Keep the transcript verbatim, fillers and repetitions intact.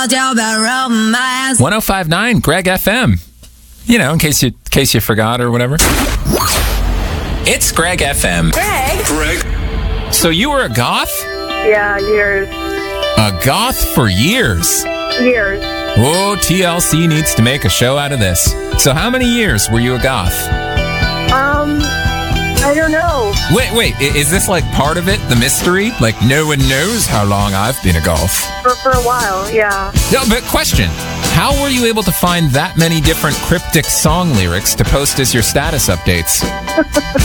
one oh five point nine Greg F M. You know, in case you in case you forgot or whatever. It's Greg F M. Greg. Greg. So you were a goth? Yeah, years. A goth for years. Years. Whoa, T L C needs to make a show out of this. So how many years were you a goth? Um, I don't know. Wait, wait, i- is this like part of it, the mystery? Like no one knows how long I've been a goth. For, for a while, yeah. No, but question, how were you able to find that many different cryptic song lyrics to post as your status updates?